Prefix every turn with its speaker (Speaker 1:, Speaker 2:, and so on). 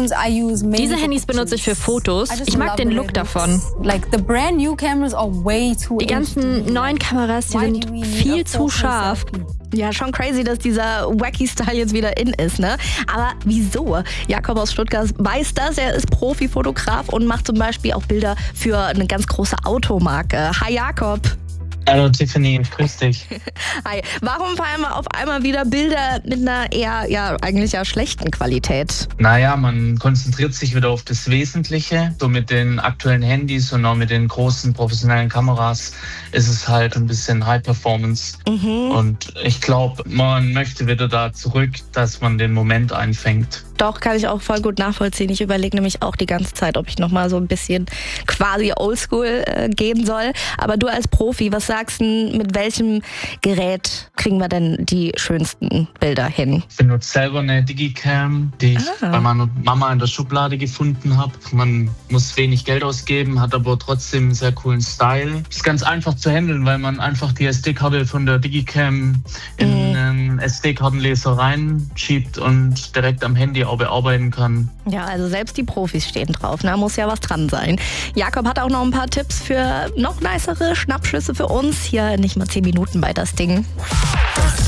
Speaker 1: Diese Handys benutze ich für Fotos. Ich mag den Look davon. Die ganzen neuen Kameras, die sind viel zu scharf.
Speaker 2: Ja, schon crazy, dass dieser Wacky-Style jetzt wieder in ist, ne? Aber wieso? Jakob aus Stuttgart weiß das. Er ist Profifotograf und macht zum Beispiel auch Bilder für eine ganz große Automarke. Hi Jakob.
Speaker 3: Hallo Tiffany, grüß dich.
Speaker 2: Hi. Warum fallen wir auf einmal wieder Bilder mit einer eher, eigentlich schlechten Qualität?
Speaker 3: Naja, man konzentriert sich wieder auf das Wesentliche. So mit den aktuellen Handys und auch mit den großen professionellen Kameras ist es halt ein bisschen High Performance. Und ich glaube, man möchte wieder da zurück, dass man den Moment einfängt.
Speaker 2: Doch, kann ich auch voll gut nachvollziehen. Ich überlege nämlich auch die ganze Zeit, ob ich nochmal so ein bisschen quasi oldschool gehen soll. Aber du als Profi, was sagst du, mit welchem Gerät kriegen wir denn die schönsten Bilder hin?
Speaker 3: Ich benutze selber eine Digicam, die ich bei meiner Mama in der Schublade gefunden habe. Man muss wenig Geld ausgeben, hat aber trotzdem einen sehr coolen Style. Ist ganz einfach zu handeln, weil man einfach die SD-Karte von der Digicam in einen SD-Kartenleser reinschiebt und direkt am Handy auch bearbeiten kann.
Speaker 2: Ja, also selbst die Profis stehen drauf, da muss ja was dran sein. Jakob hat auch noch ein paar Tipps für noch nicere Schnappschüsse für uns. Hier nicht mal 10 Minuten bei das Ding.